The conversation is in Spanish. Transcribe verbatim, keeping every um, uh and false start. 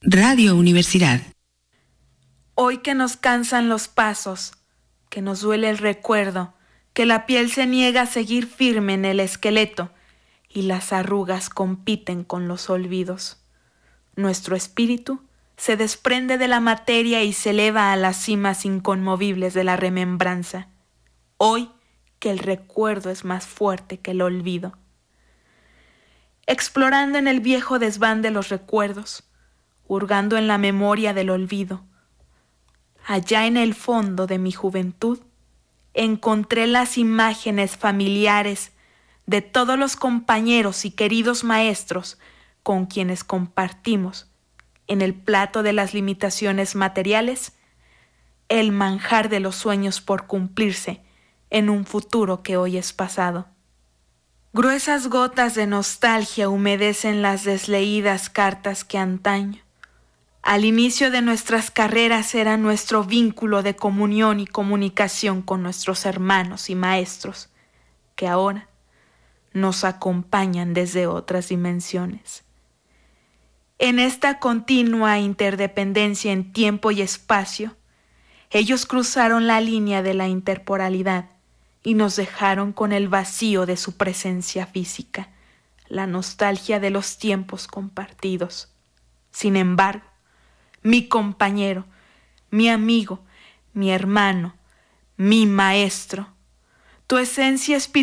Radio Universidad. Hoy que nos cansan los pasos, que nos duele el recuerdo, que la piel se niega a seguir firme en el esqueleto y las arrugas compiten con los olvidos. Nuestro espíritu se desprende de la materia y se eleva a las cimas inconmovibles de la remembranza. Hoy que el recuerdo es más fuerte que el olvido. Explorando en el viejo desván de los recuerdos, hurgando en la memoria del olvido, allá en el fondo de mi juventud, encontré las imágenes familiares de todos los compañeros y queridos maestros con quienes compartimos, en el plato de las limitaciones materiales, el manjar de los sueños por cumplirse en un futuro que hoy es pasado. Gruesas gotas de nostalgia humedecen las desleídas cartas que antaño, al inicio de nuestras carreras, era nuestro vínculo de comunión y comunicación con nuestros hermanos y maestros, que ahora nos acompañan desde otras dimensiones. En esta continua interdependencia en tiempo y espacio, ellos cruzaron la línea de la interporalidad y nos dejaron con el vacío de su presencia física, la nostalgia de los tiempos compartidos. Sin embargo, mi compañero, mi amigo, mi hermano, mi maestro, tu esencia espiritual